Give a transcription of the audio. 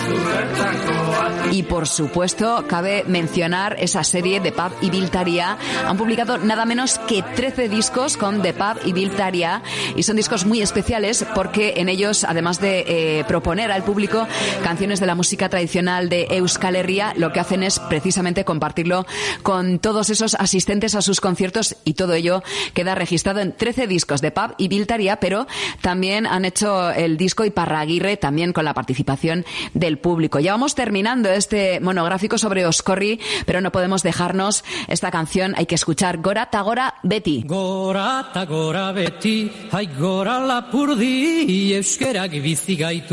Y por supuesto, cabe mencionar esa serie de Pub y Biltaria. Han publicado nada menos que 13 discos con The Pub y Biltaria, y son discos muy especiales porque en ellos, además de proponer al público canciones de la música tradicional de Euskal Herria, lo que hacen es precisamente compartirlo con todos esos asistentes a sus conciertos, y todo ello queda registrado en 13 discos de Pub y Biltaria, pero también han hecho el disco Iparraguirre, también con la participación del público. Ya vamos terminando este monográfico sobre Oscorri, pero no podemos dejarnos esta canción. Hay que escuchar Gora ta gora beti. Gora ta gora beti, ai gora lapurdi, euskerak bizi gaitu.